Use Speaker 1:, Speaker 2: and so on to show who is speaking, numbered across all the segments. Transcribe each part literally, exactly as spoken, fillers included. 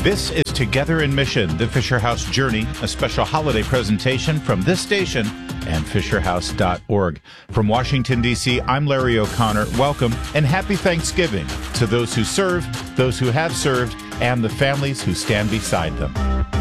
Speaker 1: This is Together in Mission, the Fisher House Journey, a special holiday presentation from this station and fisher house dot org. From Washington, D C, I'm Larry O'Connor. Welcome and happy Thanksgiving to those who serve, those who have served, and the families who stand beside them.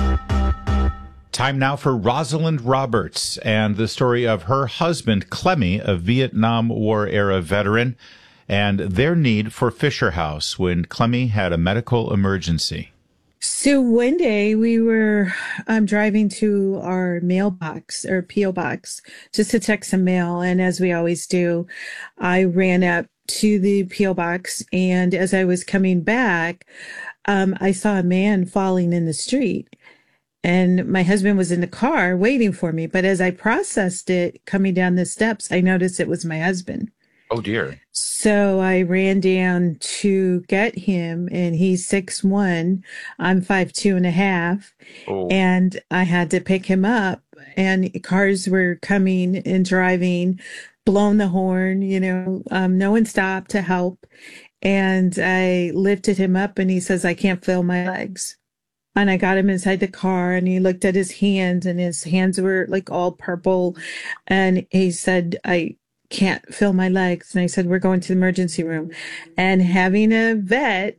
Speaker 1: Time now for Rosalind Roberts and the story of her husband, Clemmy, a Vietnam War-era veteran, and their need for Fisher House when Clemmy had a medical emergency.
Speaker 2: So one day we were um, driving to our mailbox or P O box just to check some mail. And as we always do, I ran up to the P O box. And as I was coming back, um, I saw a man falling in the street. And my husband was in the car waiting for me. But as I processed it coming down the steps, I noticed it was my husband.
Speaker 1: Oh, dear.
Speaker 2: So I ran down to get him, and he's six one. I'm five two and a half.
Speaker 1: Oh.
Speaker 2: And I had to pick him up, and cars were coming and driving, blowing the horn, you know, um, no one stopped to help. And I lifted him up, and he says, I can't feel my legs. And I got him inside the car, and he looked at his hands, and his hands were like all purple. And he said, I can't feel my legs. And I said, we're going to the emergency room. And having a vet,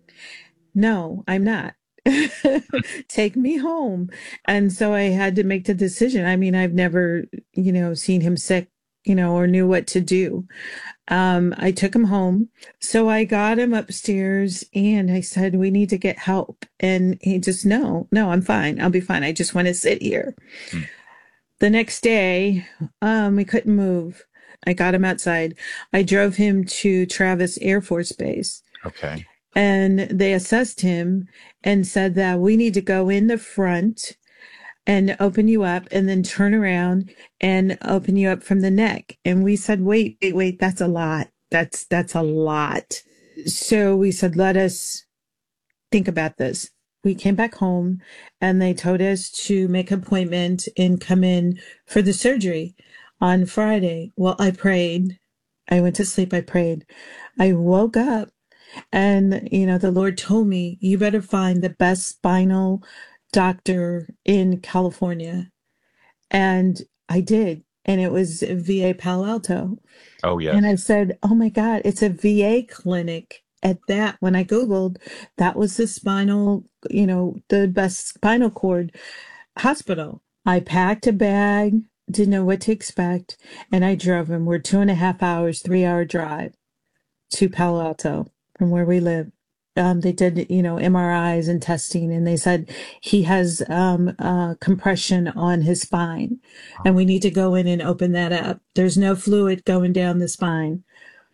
Speaker 2: no, I'm not. Take me home. And so I had to make the decision. I mean, I've never, you know, seen him sick, you know, or knew what to do. Um, I took him home. So I got him upstairs and I said, we need to get help. And he just, no, no, I'm fine. I'll be fine. I just want to sit here. Hmm. The next day, um, we couldn't move. I got him outside. I drove him to Travis Air Force Base.
Speaker 1: Okay.
Speaker 2: And they assessed him and said that we need to go in the front and open you up and then turn around and open you up from the neck. And we said, wait, wait, wait, that's a lot. That's, that's a lot. So we said, let us think about this. We came back home and they told us to make an appointment and come in for the surgery on Friday. Well, I prayed. I went to sleep. I prayed. I woke up and, you know, the Lord told me, you better find the best spinal doctor in California. And I did. And it was V A Palo Alto.
Speaker 1: Oh, yes.
Speaker 2: And I said, oh my God, it's a V A clinic. At that, when I Googled, that was the spinal, you know, the best spinal cord hospital. I packed a bag, didn't know what to expect, and I drove him. We're two and a half hours, three hour drive to Palo Alto from where we live. Um, they did, you know, M R Is and testing, and they said he has um, uh, compression on his spine, and we need to go in and open that up. There's no fluid going down the spine.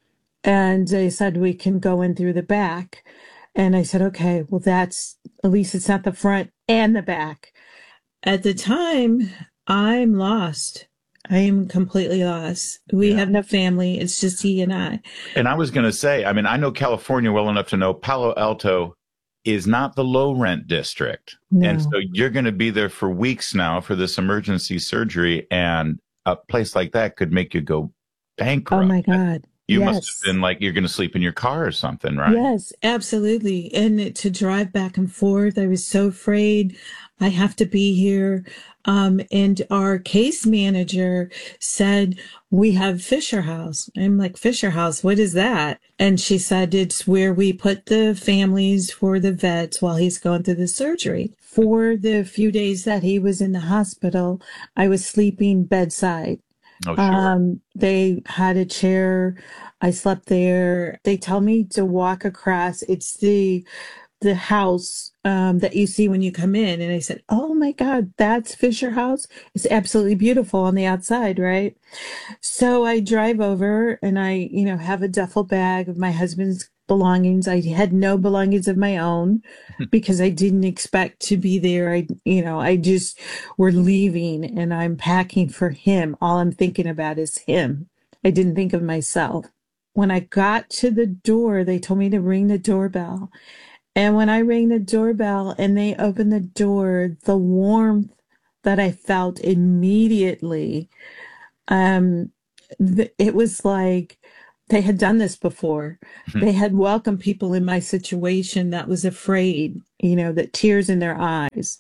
Speaker 2: And they said, we can go in through the back. And I said, okay, well, that's, at least it's not the front and the back. At the time, I'm lost. I am completely lost. We yeah. have no family. It's just he and I.
Speaker 1: And I was going to say, I mean, I know California well enough to know Palo Alto is not the low rent district. No. And so you're going to be there for weeks now for this emergency surgery. And a place like that could make you go bankrupt.
Speaker 2: Oh, my God.
Speaker 1: You
Speaker 2: yes.
Speaker 1: must have been like, you're going to sleep in your car or something, right?
Speaker 2: Yes, absolutely. And to drive back and forth, I was so afraid. I have to be here. Um, and our case manager said, we have Fisher House. I'm like, Fisher House, what is that? And she said, it's where we put the families for the vets while he's going through the surgery. For the few days that he was in the hospital, I was sleeping bedside.
Speaker 1: Oh, sure.
Speaker 2: Um, they had a chair. I slept there. They tell me to walk across. It's the, the house, um, that you see when you come in. And I said, oh my God, that's Fisher House. It's absolutely beautiful on the outside, right? So I drive over and I, you know, have a duffel bag of my husband's belongings. I had no belongings of my own because I didn't expect to be there. I, you know, I just, we're leaving and I'm packing for him. All I'm thinking about is him. I didn't think of myself. When I got to the door, they told me to ring the doorbell. And when I rang the doorbell and they opened the door, the warmth that I felt immediately, um, th- it was like they had done this before.
Speaker 1: Mhm.
Speaker 2: They had welcomed people in my situation that was afraid, you know, that tears in their eyes.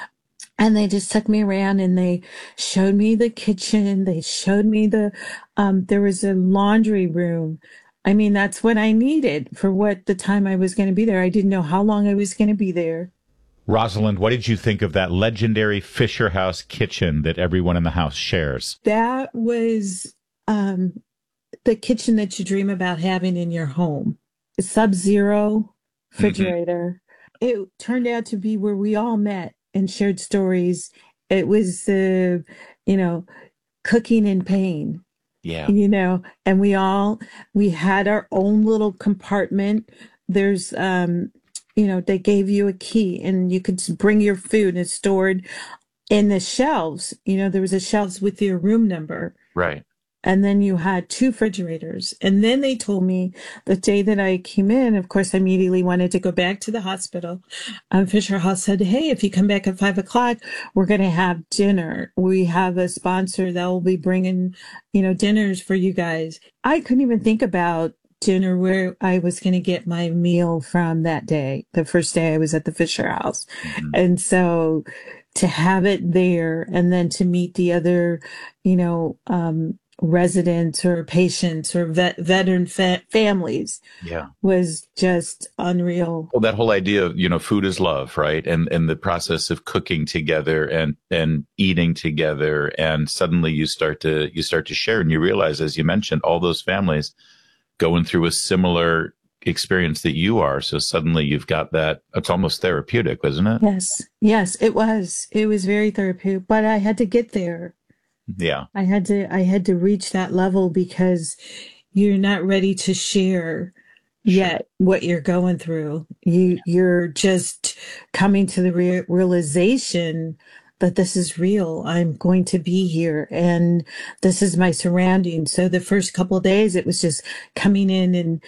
Speaker 2: And they just took me around and they showed me the kitchen. They showed me the, um, there was a laundry room. I mean, that's what I needed for what the time I was going to be there. I didn't know how long I was going to be there.
Speaker 1: Rosalind, what did you think of that legendary Fisher House kitchen that everyone in the house shares?
Speaker 2: That was, um, the kitchen that you dream about having in your home. A sub-zero
Speaker 1: Hmm.
Speaker 2: refrigerator. It turned out to be where we all met and shared stories. It was the, you know, cooking in pain,
Speaker 1: Yeah.
Speaker 2: you know, and we all, we had our own little compartment. There's, um, you know, they gave you a key and you could bring your food and it's stored in the shelves. You know, there was a shelves with your room number.
Speaker 1: Right.
Speaker 2: And then you had two refrigerators. And then they told me the day that I came in, of course, I immediately wanted to go back to the hospital. Um, Fisher House said, hey, if you come back at five o'clock, we're going to have dinner. We have a sponsor that will be bringing, you know, dinners for you guys. I couldn't even think about dinner where I was going to get my meal from that day, the first day I was at the Fisher House.
Speaker 1: Hmm.
Speaker 2: And so to have it there and then to meet the other, you know, um, residents or patients or vet, veteran fa- families
Speaker 1: Yeah.
Speaker 2: was just unreal.
Speaker 1: Well, that whole idea of, you know, food is love, right? And and the process of cooking together and and eating together, and suddenly you start to you start to share, and you realize, as you mentioned, all those families going through a similar experience that you are. So suddenly you've got that. It's almost therapeutic, isn't it?
Speaker 2: Yes, yes, it was. It was very therapeutic, but I had to get there.
Speaker 1: Yeah.
Speaker 2: I had to I had to reach that level because you're not ready to share
Speaker 1: Sure.
Speaker 2: yet what you're going through. You you're just coming to the re- realization that this is real. I'm going to be here and this is my surroundings. So the first couple of days it was just coming in and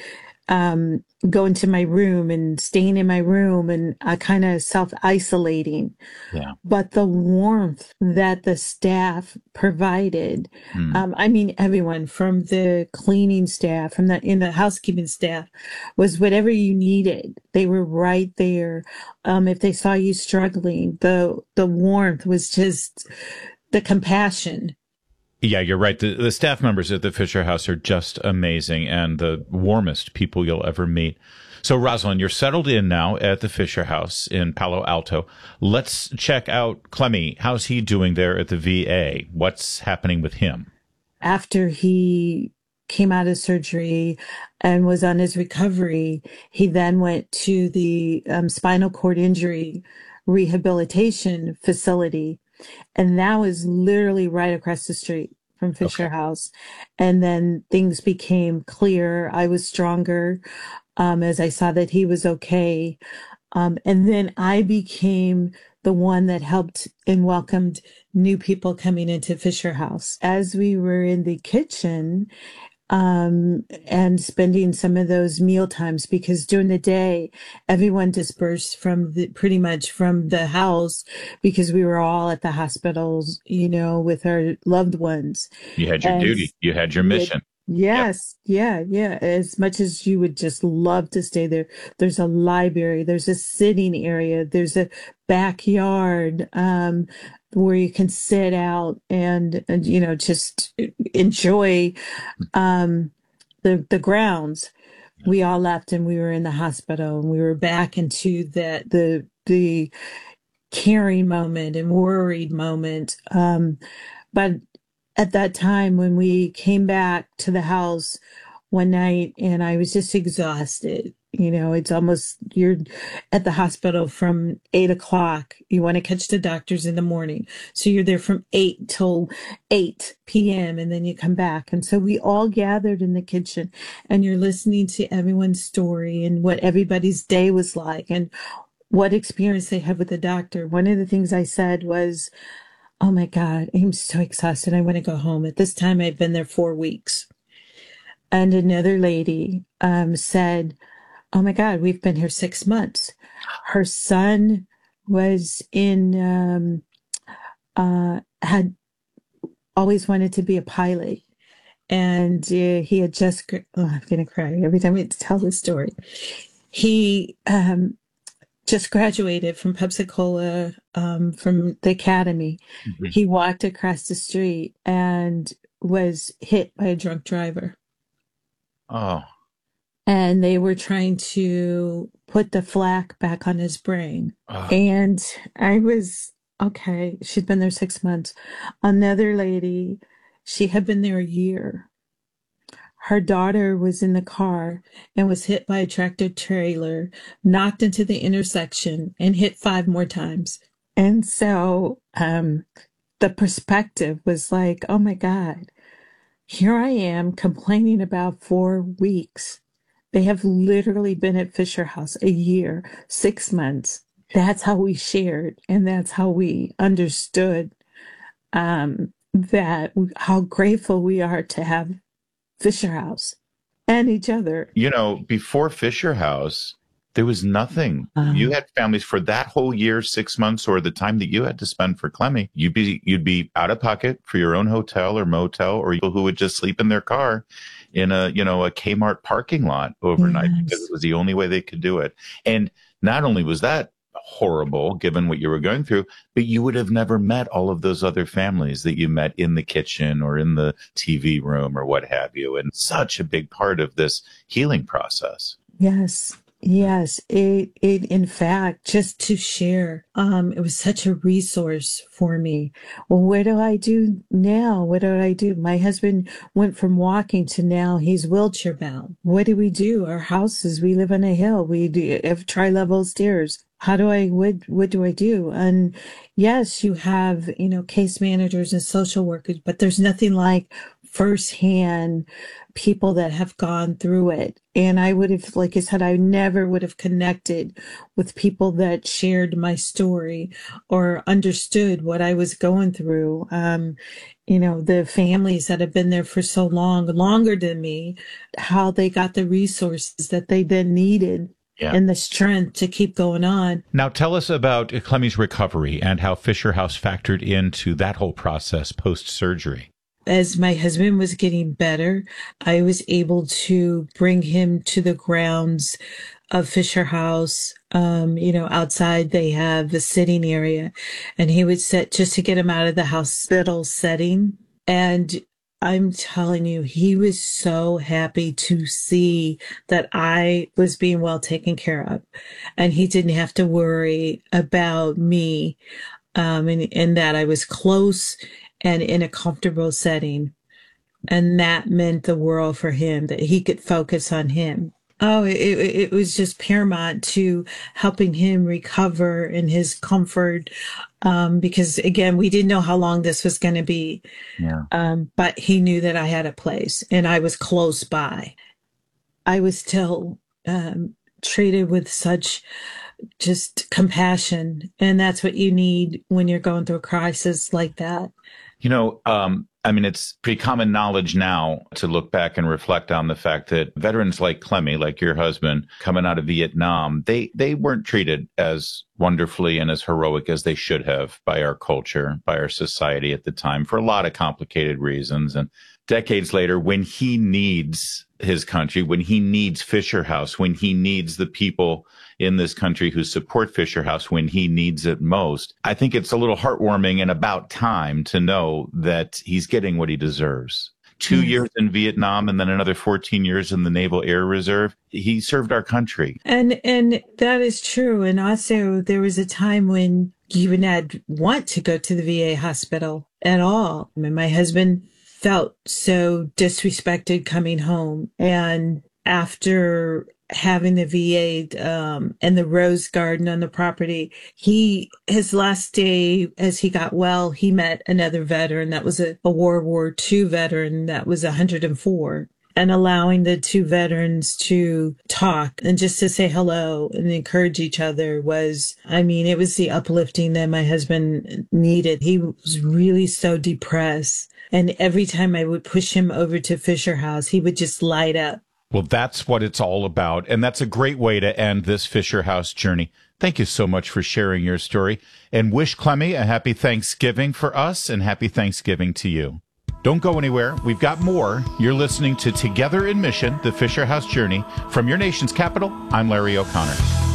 Speaker 2: um, going to my room and staying in my room and uh, kind of self isolating.
Speaker 1: Yeah.
Speaker 2: But the warmth that the staff provided,
Speaker 1: Mm.
Speaker 2: um, I mean, everyone from the cleaning staff, from the in the housekeeping staff, was whatever you needed. They were right there. Um, if they saw you struggling, the the warmth was just the compassion.
Speaker 1: Yeah, you're right. The, the staff members at the Fisher House are just amazing and the warmest people you'll ever meet. So, Rosalind, you're settled in now at the Fisher House in Palo Alto. Let's check out Clemmy. How's he doing there at the V A? What's happening with him?
Speaker 2: After he came out of surgery and was on his recovery, he then went to the um, spinal cord injury rehabilitation facility. And that was literally right across the street from
Speaker 1: Okay.
Speaker 2: Fisher House. And then things became clear. I was stronger um, as I saw that he was okay. Um, and then I became the one that helped and welcomed new people coming into Fisher House. As we were in the kitchen, um, and spending some of those meal times because during the day, everyone dispersed from the pretty much from the house because we were all at the hospitals, you know, with our loved ones.
Speaker 1: You had your
Speaker 2: And
Speaker 1: duty. You had your
Speaker 2: yeah,
Speaker 1: mission. Yep.
Speaker 2: yes, yeah, yeah. As much as you would just love to stay there, there's a library, there's a sitting area, there's a backyard, um, where you can sit out and, and you know, just enjoy um, the the grounds. We all left and we were in the hospital and we were back into that the the caring moment and worried moment. Um, but at that time when we came back to the house one night and I was just exhausted. You know, it's almost you're at the hospital from eight o'clock. You want to catch the doctors in the morning. So you're there from eight till eight p m and then you come back. And so we all gathered in the kitchen and you're listening to everyone's story and what everybody's day was like and what experience they had with the doctor. One of the things I said was, oh my God, I'm so exhausted. I want to go home. At this time, I've been there four weeks. And another lady um, said, oh my God, we've been here six months. Her son was in, um, uh, had always wanted to be a pilot. and uh, he had just, oh, I'm going to cry every time I tell this story. He um, just graduated from Pensacola, um, from the academy. Mm-hmm. He walked across the street and was hit by a drunk driver.
Speaker 1: Oh.
Speaker 2: And they were trying to put the flak back on his brain. Oh. And I was, okay, she'd been there six months. Another lady, she had been there a year. Her daughter was in the car and was hit by a tractor trailer, knocked into the intersection, and hit five more times. And so um, the perspective was like, oh my God, here I am complaining about four weeks. They have literally been at Fisher House a year, six months. That's how we shared, and that's how we understood um, that, how grateful we are to have Fisher House and each other.
Speaker 1: You know, before Fisher House, there was nothing. Um, you had families for that whole year, six months, or the time that you had to spend for Clemmy. You'd be you'd be out of pocket for your own hotel or motel, or people who would just sleep in their car in a, you know, a Kmart parking lot overnight, yes, because it was the only way they could do it. And not only was that horrible, given what you were going through, but you would have never met all of those other families that you met in the kitchen or in the T V room or what have you. And such a big part of this healing process.
Speaker 2: Yes. Yes, it, it, in fact, just to share, um, it was such a resource for me. Well, what do I do now? What do I do? My husband went from walking to now he's wheelchair bound. What do we do? Our houses, we live on a hill. We do have tri-level stairs. How do I, what, what do I do? And yes, you have, you know, case managers and social workers, but there's nothing like firsthand people that have gone through it. And I would have, like I said, I never would have connected with people that shared my story or understood what I was going through. Um, you know, the families that have been there for so long, longer than me, how they got the resources that they then needed. Yeah. And the strength to keep going on.
Speaker 1: Now, tell us about Clemmy's recovery and how Fisher House factored into that whole process post-surgery.
Speaker 2: As my husband was getting better, I was able to bring him to the grounds of Fisher House. Um, you know, outside they have the sitting area, and he would sit just to get him out of the hospital setting. And I'm telling you, he was so happy to see that I was being well taken care of, and he didn't have to worry about me, um, and, and that I was close and in a comfortable setting. And that meant the world for him, that he could focus on him. Oh, it, it was just paramount to helping him recover in his comfort. Um, because again, we didn't know how long this was going to be. Yeah. Um, but he knew that I had a place and I was close by. I was still, um, treated with such just compassion. And that's what you need when you're going through a crisis like that.
Speaker 1: You know, um, I mean, it's pretty common knowledge now to look back and reflect on the fact that veterans like Clemmy, like your husband, coming out of Vietnam, they, they weren't treated as wonderfully and as heroic as they should have by our culture, by our society at the time, for a lot of complicated reasons. And decades later, when he needs his country, when he needs Fisher House, when he needs the people in this country who support Fisher House when he needs it most, I think it's a little heartwarming and about time to know that he's getting what he deserves. Two yes. years in Vietnam and then another fourteen years in the Naval Air Reserve. He served our country.
Speaker 2: And and that is true. And also there was a time when you would not want to go to the V A hospital at all. I mean, my husband felt so disrespected coming home. And after having the V A um, and the Rose Garden on the property, he, his last day as he got well, he met another veteran that was a, a World War Two veteran that was one hundred four. And allowing the two veterans to talk and just to say hello and encourage each other was, I mean, it was the uplifting that my husband needed. He was really so depressed. And every time I would push him over to Fisher House, he would just light up.
Speaker 1: Well, that's what it's all about. And that's a great way to end this Fisher House journey. Thank you so much for sharing your story, and wish Clemmy a happy Thanksgiving for us and happy Thanksgiving to you. Don't go anywhere. We've got more. You're listening to Together in Mission, the Fisher House Journey. From your nation's capital, I'm Larry O'Connor.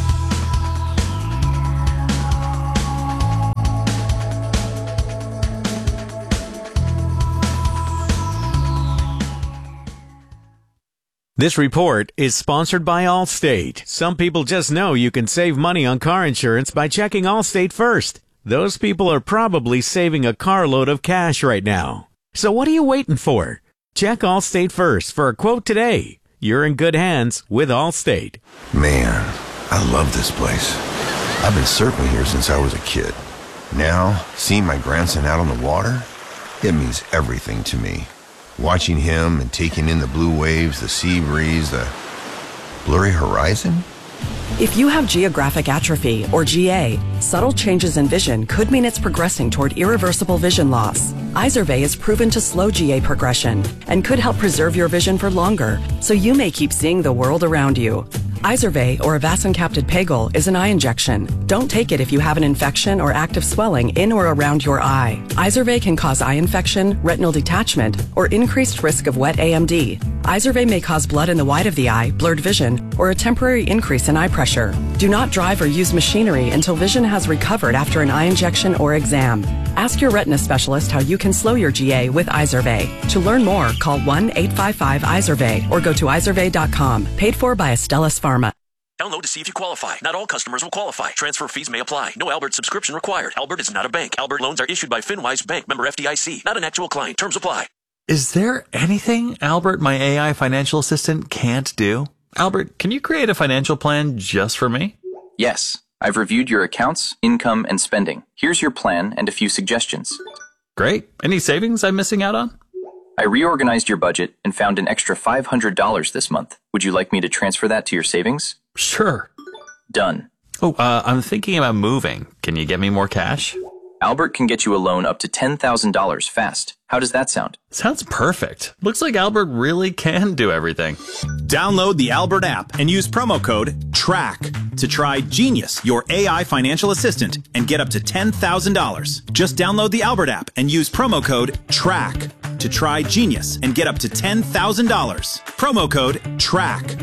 Speaker 3: This report is sponsored by Allstate. Some people just know you can save money on car insurance by checking Allstate first. Those people are probably saving a carload of cash right now. So what are you waiting for? Check Allstate first for a quote today. You're in good hands with Allstate.
Speaker 4: Man, I love this place. I've been surfing here since I was a kid. Now, seeing my grandson out on the water, it means everything to me. Watching him and taking in the blue waves, the sea breeze, the blurry horizon.
Speaker 5: If you have geographic atrophy, or G A, subtle changes in vision could mean it's progressing toward irreversible vision loss. Izervay is proven to slow G A progression and could help preserve your vision for longer, so you may keep seeing the world around you. Izervay, or avacincaptad pegol, is an eye injection. Don't take it if you have an infection or active swelling in or around your eye. Izervay can cause eye infection, retinal detachment, or increased risk of wet A M D. Izervay may cause blood in the white of the eye, blurred vision, or a temporary increase in eye pressure. Do not drive or use machinery until vision has recovered after an eye injection or exam. Ask your retina specialist how you can slow your G A with Izervay. To learn more, call one eight five five Izervay or go to izervay dot com. Paid for by Astellas Pharma.
Speaker 6: Download to see if you qualify. Not all customers will qualify. Transfer fees may apply. No Albert subscription required. Albert is not a bank. Albert loans are issued by FinWise Bank, member F D I C. Not an actual client. Terms apply.
Speaker 7: Is there anything Albert, my A I financial assistant, can't do? Albert, can you create a financial plan just for me?
Speaker 8: Yes. I've reviewed your accounts, income, and spending. Here's your plan and a few suggestions.
Speaker 7: Great. Any savings I'm missing out on?
Speaker 8: I reorganized your budget and found an extra five hundred dollars this month. Would you like me to transfer that to your savings?
Speaker 7: Sure.
Speaker 8: Done.
Speaker 7: Oh, uh, I'm thinking about moving. Can you get me more cash?
Speaker 8: Albert can get you a loan up to ten thousand dollars fast. How does that sound?
Speaker 7: Sounds perfect. Looks like Albert really can do everything.
Speaker 9: Download the Albert app and use promo code TRACK to try Genius, your A I financial assistant, and get up to ten thousand dollars. Just download the Albert app and use promo code TRACK to try Genius and get up to ten thousand dollars. Promo code TRACK.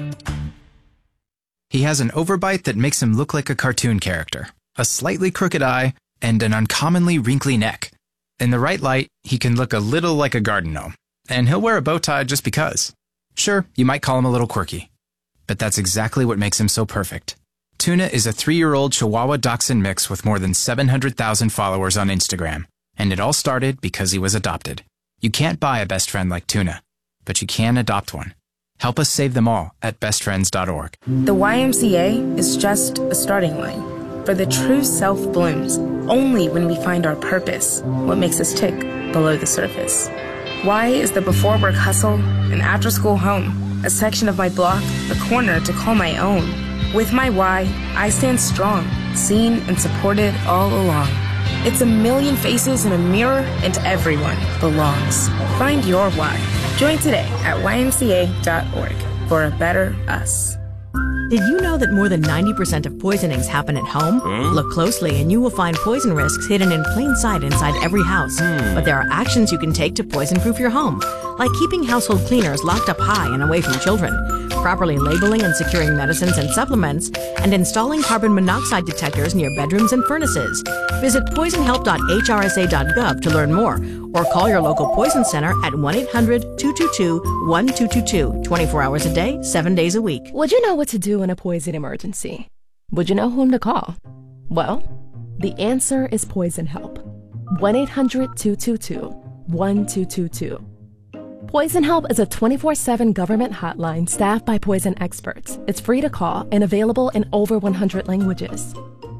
Speaker 10: He has an overbite that makes him look like a cartoon character, a slightly crooked eye, and an uncommonly wrinkly neck. In the right light, he can look a little like a garden gnome, and he'll wear a bow tie just because. Sure, you might call him a little quirky, but that's exactly what makes him so perfect. Tuna is a three-year-old Chihuahua Dachshund mix with more than seven hundred thousand followers on Instagram, and it all started because he was adopted. You can't buy a best friend like Tuna, but you can adopt one. Help us save them all at best friends dot org.
Speaker 11: The Y M C A is just a starting line. For the true self blooms only when we find our purpose, what makes us tick below the surface. Y is the before work hustle, an after school home, a section of my block, a corner to call my own. With my Y, I stand strong, seen and supported all along. It's a million faces in a mirror and everyone belongs. Find your Y. Join today at Y M C A dot org for a better us.
Speaker 12: Did you know that more than ninety percent of poisonings happen at home?
Speaker 13: Huh?
Speaker 12: Look closely and you will find poison risks hidden in plain sight inside every house.
Speaker 13: Hmm.
Speaker 12: But there are actions you can take to poison-proof your home, like keeping household cleaners locked up high and away from children, properly labeling and securing medicines and supplements, and installing carbon monoxide detectors near bedrooms and furnaces. Visit poison help dot H R S A dot gov to learn more, or call your local poison center at one eight hundred two two two one two two two, twenty-four hours a day, seven days a week.
Speaker 14: Would you know what to do in a poison emergency? Would you know whom to call? Well, the answer is Poison Help. one eight hundred two two two one two two two. Poison Help is a twenty-four seven government hotline staffed by poison experts. It's free to call and available in over one hundred languages.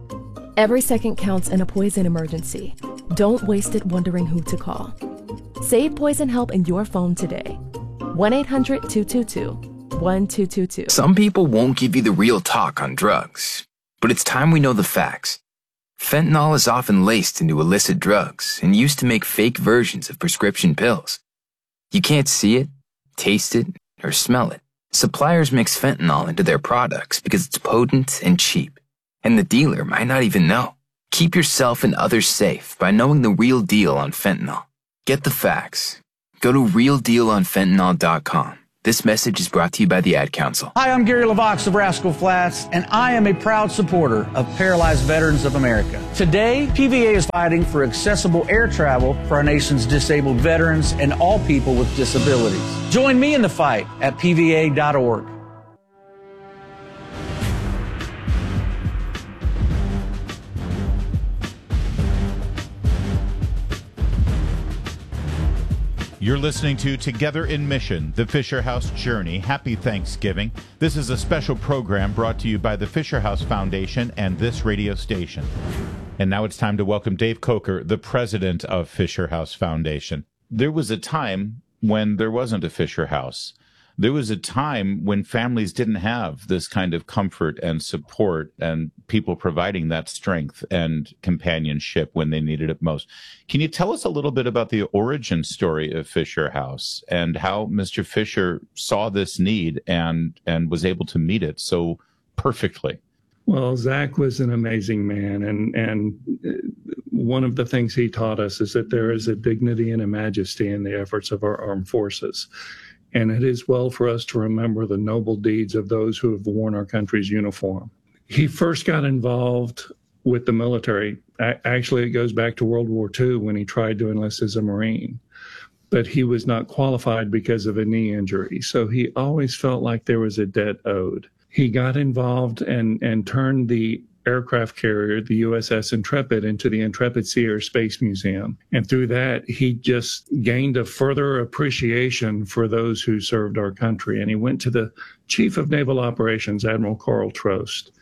Speaker 14: Every second counts in a poison emergency. Don't waste it wondering who to call. Save Poison Help in your phone today. one eight hundred two two two one two two two.
Speaker 15: Some people won't give you the real talk on drugs, but it's time we know the facts. Fentanyl is often laced into illicit drugs and used to make fake versions of prescription pills. You can't see it, taste it, or smell it. Suppliers mix fentanyl into their products because it's potent and cheap, and the dealer might not even know. Keep yourself and others safe by knowing the real deal on fentanyl. Get the facts. Go to real deal on fentanyl dot com. This message is brought to you by the Ad Council.
Speaker 13: Hi, I'm Gary LaVox of Rascal Flats, and I am a proud supporter of Paralyzed Veterans of America. Today, P V A is fighting for accessible air travel for our nation's disabled veterans and all people with disabilities. Join me in the fight at P V A dot org.
Speaker 1: You're listening to Together in Mission, the Fisher House Journey. Happy Thanksgiving. This is a special program brought to you by the Fisher House Foundation and this radio station. And now it's time to welcome Dave Coker, the president of Fisher House Foundation. There was a time when there wasn't a Fisher House. There was a time when families didn't have this kind of comfort and support and people providing that strength and companionship when they needed it most. Can you tell us a little bit about the origin story of Fisher House and how Mister Fisher saw this need and, and was able to meet it so perfectly?
Speaker 16: Well, Zach was an amazing man, and, and one of the things he taught us is that there is a dignity and a majesty in the efforts of our armed forces. And it is well for us to remember the noble deeds of those who have worn our country's uniform. He first got involved with the military. Actually, it goes back to World War Two when he tried to enlist as a Marine. But he was not qualified because of a knee injury. So he always felt like there was a debt owed. He got involved and, and turned the aircraft carrier, the U S S Intrepid, into the Intrepid Sea Air Space Museum. And through that, he just gained a further appreciation for those who served our country. And he went to the Chief of Naval Operations, Admiral Carl Trost,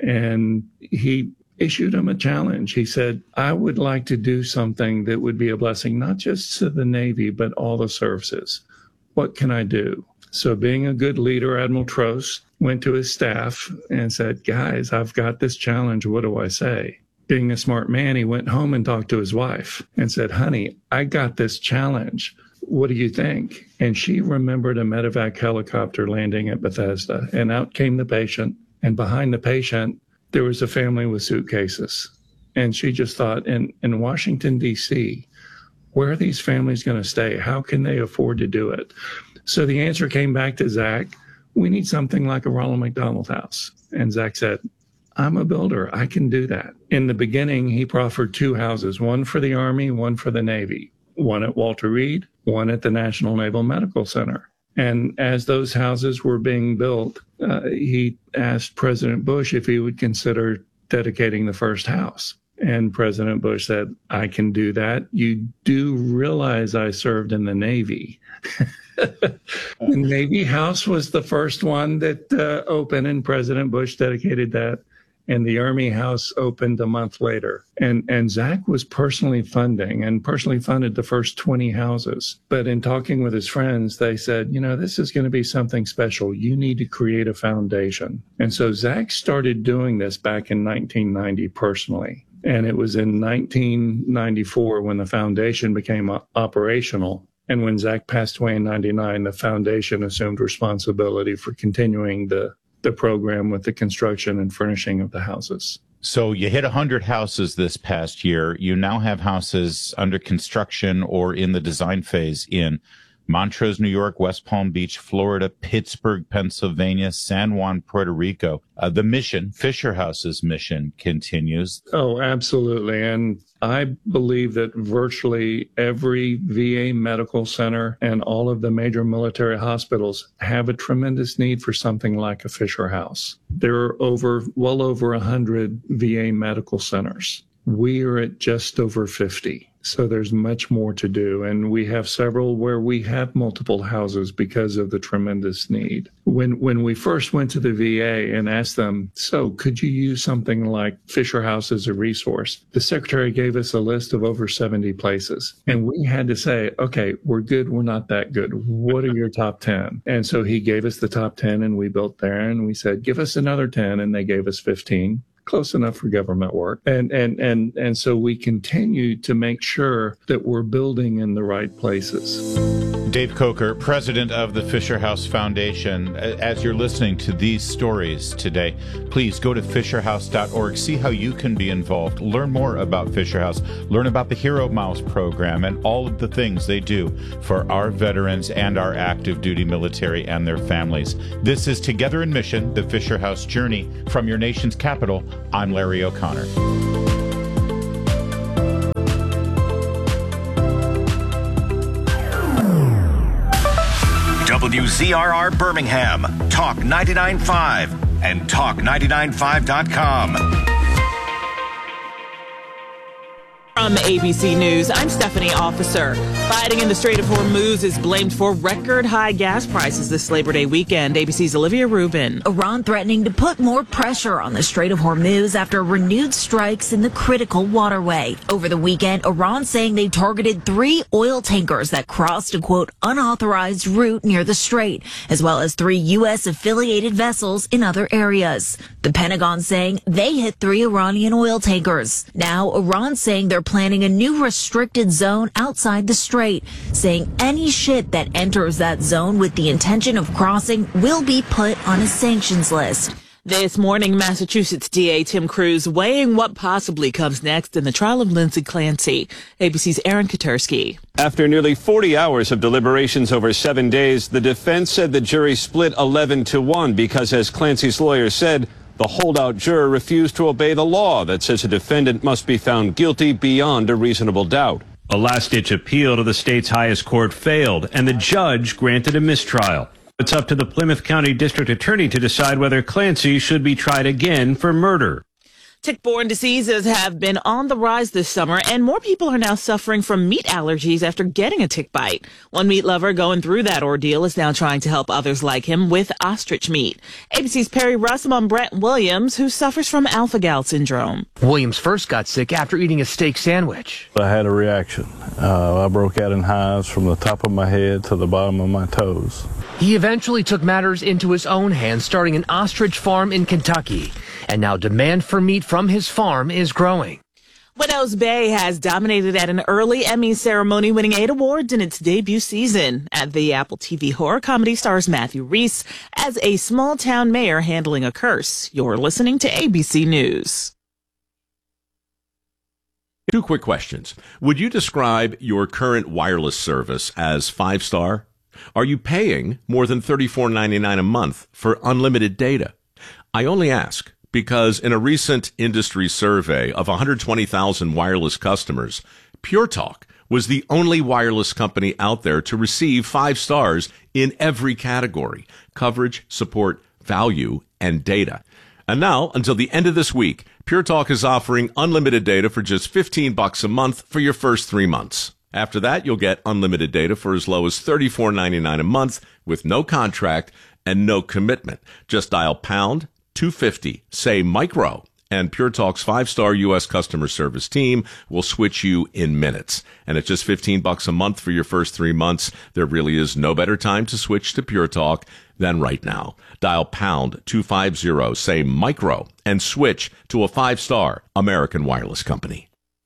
Speaker 16: and he issued him a challenge. He said, I would like to do something that would be a blessing, not just to the Navy, but all the services. What can I do? So being a good leader, Admiral Trost went to his staff and said, guys, I've got this challenge. What do I say? Being a smart man, he went home and talked to his wife and said, honey, I got this challenge. What do you think? And she remembered a medevac helicopter landing at Bethesda, and out came the patient. And behind the patient, there was a family with suitcases. And she just thought, in, in Washington, D C, where are these families going to stay? How can they afford to do it? So the answer came back to Zach, we need something like a Ronald McDonald House. And Zach said, I'm a builder. I can do that. In the beginning, he proffered two houses, one for the Army, one for the Navy, one at Walter Reed, one at the National Naval Medical Center. And as those houses were being built, uh, he asked President Bush if he would consider dedicating the first house. And President Bush said, I can do that. You do realize I served in the Navy. The Navy House was the first one that uh, opened, and President Bush dedicated that. And the Army House opened a month later. And, and Zach was personally funding and personally funded the first twenty houses. But in talking with his friends, they said, you know, this is going to be something special. You need to create a foundation. And so Zach started doing this back in nineteen ninety personally. And it was in nineteen ninety-four when the foundation became operational. And when Zach passed away in ninety-nine, the foundation assumed responsibility for continuing the, the program with the construction and furnishing of the houses.
Speaker 1: So you hit one hundred houses this past year. You now have houses under construction or in the design phase in Montrose, New York, West Palm Beach, Florida, Pittsburgh, Pennsylvania, San Juan, Puerto Rico. Uh, the mission, Fisher House's mission, continues.
Speaker 16: Oh, absolutely. And I believe that virtually every V A medical center and all of the major military hospitals have a tremendous need for something like a Fisher House. There are over, well over one hundred V A medical centers. We are at just over fifty. So there's much more to do. And we have several where we have multiple houses because of the tremendous need. When when we first went to the V A and asked them, so could you use something like Fisher House as a resource? The secretary gave us a list of over seventy places. And we had to say, okay, we're good, we're not that good. What are your top ten? And so he gave us the top ten and we built there. And we said, give us another ten. And they gave us fifteen. close enough for government work. And, and, and, and so we continue to make sure that we're building in the right places.
Speaker 1: Dave Coker, president of the Fisher House Foundation. As you're listening to these stories today, please go to fisher house dot org. See how you can be involved. Learn more about Fisher House. Learn about the Hero Miles program and all of the things they do for our veterans and our active duty military and their families. This is Together in Mission, the Fisher House Journey. From your nation's capital, I'm Larry O'Connor.
Speaker 17: W Z R R Birmingham, Talk ninety-nine point five, and talk ninety-nine five dot com.
Speaker 18: From A B C News, I'm Stephanie Officer. Fighting in the Strait of Hormuz is blamed for record high gas prices this Labor Day weekend. A B C's Olivia Rubin.
Speaker 19: Iran threatening to put more pressure on the Strait of Hormuz after renewed strikes in the critical waterway. Over the weekend, Iran saying they targeted three oil tankers that crossed a, quote, unauthorized route near the strait, as well as three U S affiliated vessels in other areas. The Pentagon saying they hit three Iranian oil tankers. Now, Iran saying they're planning a new restricted zone outside the strait, saying any ship that enters that zone with the intention of crossing will be put on a sanctions list.
Speaker 18: This morning, Massachusetts D A Tim Cruz weighing what possibly comes next in the trial of Lindsay Clancy. A B C's Aaron Katersky.
Speaker 20: After nearly forty hours of deliberations over seven days, the defense said the jury split eleven to one because, as Clancy's lawyer said, the holdout juror refused to obey the law that says a defendant must be found guilty beyond a reasonable doubt.
Speaker 21: A last-ditch appeal to the state's highest court failed, and the judge granted a mistrial. It's up to the Plymouth County District Attorney to decide whether Clancy should be tried again for murder.
Speaker 18: Tick-borne diseases have been on the rise this summer, and more people are now suffering from meat allergies after getting a tick bite. One meat lover going through that ordeal is now trying to help others like him with ostrich meat. A B C's Perry Russell on Brett Williams, who suffers from alpha-gal syndrome.
Speaker 22: Williams first got sick after eating a steak sandwich.
Speaker 23: I had a reaction. Uh, I broke out in hives from the top of my head to the bottom of my toes.
Speaker 22: He eventually took matters into his own hands, starting an ostrich farm in Kentucky. And now demand for meat from his farm is growing.
Speaker 18: Widows Bay has dominated at an early Emmy ceremony, winning eight awards in its debut season. At the Apple T V horror comedy stars Matthew Rhys as a small-town mayor handling a curse. You're listening to A B C News.
Speaker 24: Two quick questions. Would you describe your current wireless service as five-star? Are you paying more than thirty-four ninety-nine a month for unlimited data? I only ask because in a recent industry survey of one hundred twenty thousand wireless customers, Pure Talk was the only wireless company out there to receive five stars in every category: coverage, support, value, and data. And now, until the end of this week, Pure Talk is offering unlimited data for just fifteen bucks a month for your first three months. After that, you'll get unlimited data for as low as thirty-four ninety-nine a month with no contract and no commitment. Just dial pound two fifty, say micro, and Pure Talk's five-star U S customer service team will switch you in minutes. And at just fifteen bucks a month for your first three months, there really is no better time to switch to Pure Talk than right now. Dial pound two fifty, say micro, and switch to a five-star American wireless company.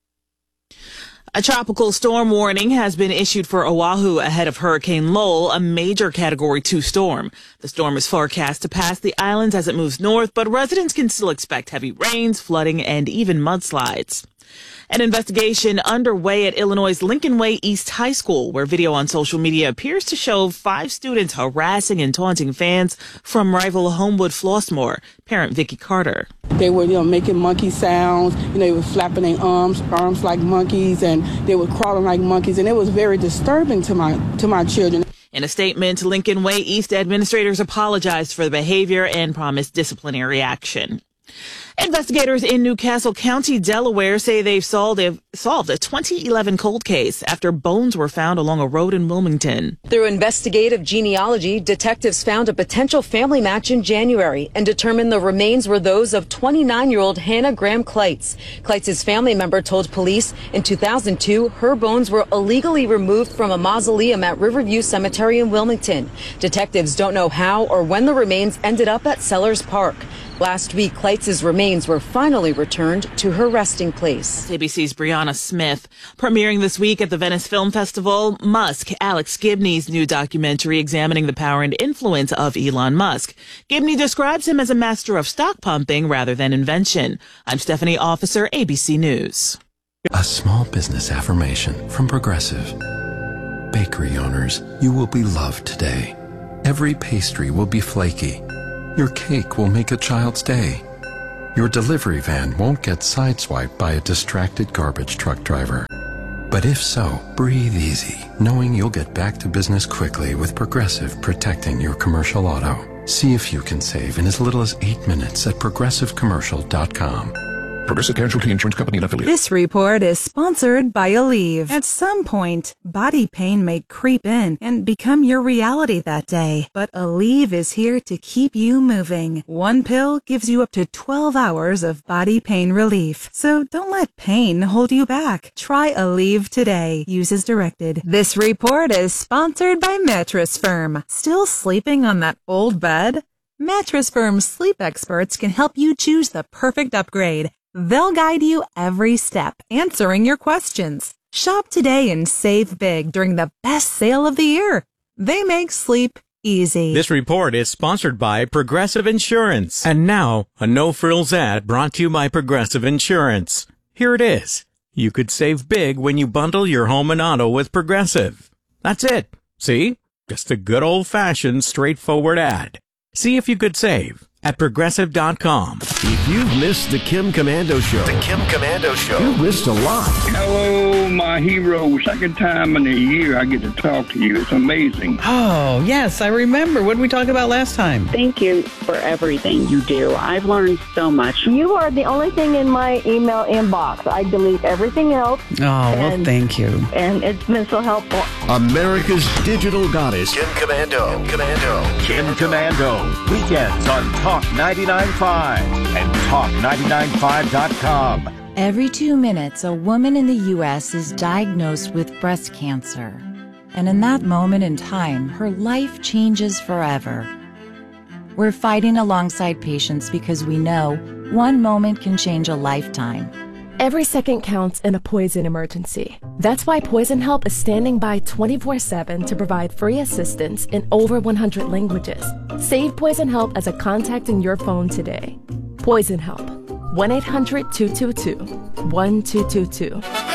Speaker 18: A tropical storm warning has been issued for Oahu ahead of Hurricane Lowell, a major Category two storm. The storm is forecast to pass the islands as it moves north, but residents can still expect heavy rains, flooding, and even mudslides. An investigation underway at Illinois' Lincoln Way East High School, where video on social media appears to show five students harassing and taunting fans from rival Homewood Flossmoor. Parent Vicky Carter.
Speaker 25: They were, you know, making monkey sounds. You know, they were flapping their arms, arms like monkeys, and they were crawling like monkeys, and it was very disturbing to my to my children.
Speaker 18: In a statement, Lincoln Way East administrators apologized for the behavior and promised disciplinary action. Investigators in Newcastle County, Delaware, say they've solved a, solved a twenty eleven cold case after bones were found along a road in Wilmington.
Speaker 26: Through investigative genealogy, detectives found a potential family match in January and determined the remains were those of twenty-nine-year-old Hannah Graham Kleitz. Kleitz's family member told police in two thousand two her bones were illegally removed from a mausoleum at Riverview Cemetery in Wilmington. Detectives don't know how or when the remains ended up at Sellers Park. Last week, Kleitz's remains were finally returned to her resting place.
Speaker 18: A B C's Brianna Smith. Premiering this week at the Venice Film Festival, Musk, Alex Gibney's new documentary examining the power and influence of Elon Musk. Gibney describes him as a master of stock pumping rather than invention. I'm Stephanie Officer, A B C News.
Speaker 2: A small business affirmation from Progressive. Bakery owners, you will be loved today. Every pastry will be flaky. Your cake will make a child's day. Your delivery van won't get sideswiped by a distracted garbage truck driver. But if so, breathe easy, knowing you'll get back to business quickly with Progressive protecting your commercial auto. See if you can save in as little as eight minutes at progressive commercial dot com.
Speaker 3: Progressive Casualty Insurance Company and affiliates.
Speaker 4: This report is sponsored by Aleve. At some point, body pain may creep in and become your reality that day. But Aleve is here to keep you moving. One pill gives you up to twelve hours of body pain relief. So don't let pain hold you back. Try Aleve today. Use as directed. This report is sponsored by Mattress Firm. Still sleeping on that old bed? Mattress Firm's sleep experts can help you choose the perfect upgrade. They'll guide you every step, answering your questions. Shop today and save big during the best sale of the year. They make sleep easy.
Speaker 5: This report is sponsored by Progressive Insurance. And now, a no-frills ad brought to you by Progressive Insurance. Here it is. You could save big when you bundle your home and auto with Progressive. That's it. See? Just a good old-fashioned, straightforward ad. See if you could save at progressive dot com.
Speaker 6: If you've missed the Kim Komando Show,
Speaker 17: The Kim Komando Show.
Speaker 6: you've missed a lot.
Speaker 8: Hello, my hero. Second time in a year I get to talk to you. It's amazing.
Speaker 27: Oh, yes, I remember. What did we talk about last time?
Speaker 28: Thank you for everything you do. I've learned so much.
Speaker 29: You are the only thing in my email inbox. I delete everything else.
Speaker 27: Oh, well,
Speaker 29: and,
Speaker 27: thank you.
Speaker 29: And it's been so helpful.
Speaker 6: America's digital goddess.
Speaker 17: Kim Komando. Kim Komando. Kim Komando. Weekends on Talk ninety-nine point five and talk ninety-nine point five dot com.
Speaker 30: Every two minutes, a woman in the U S is diagnosed with breast cancer. And in that moment in time, her life changes forever. We're fighting alongside patients because we know one moment can change a lifetime.
Speaker 14: Every second counts in a poison emergency. That's why Poison Help is standing by twenty-four seven to provide free assistance in over one hundred languages. Save Poison Help as a contact in your phone today. Poison Help. one eight hundred two two two one two two two.